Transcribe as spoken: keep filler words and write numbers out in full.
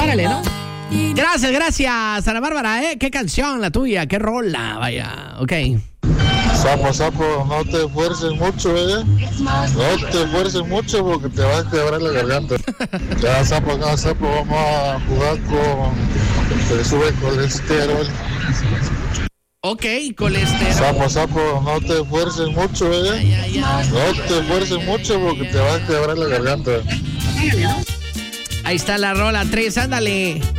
Órale, ¿no? Gracias, gracias, Ana Bárbara, ¿eh? Qué canción la tuya, qué rola, vaya, ok. Sapo, sapo, no te esfuerces mucho, ¿eh? No te esfuerces mucho porque te vas a quebrar la garganta. Ya, sapo, cada sapo, vamos a jugar con... Te sube el colesterol. Ok, colesterol. Sapo, sapo, no te esfuerces mucho, ¿eh? Ay, ay, ay. No te esfuerces mucho porque te vas a quebrar la garganta. Ahí está la rola tres, ándale.